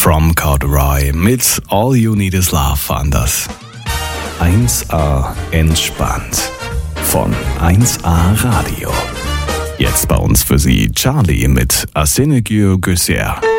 From Corduroy mit All You Need Is Love waren das. 1A entspannt von 1A Radio. Jetzt bei uns für Sie Charlie mit Asenegür Göser.